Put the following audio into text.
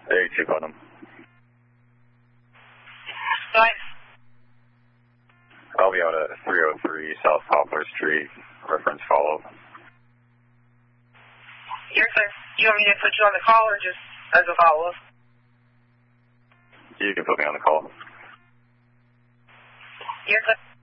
82 Putnam. Fine. I'll be out at 303 South Poplar Street. Reference follow. You're clear. Do you want me to put you on the call or just as a follow-up? You can put me on the call. You're clear.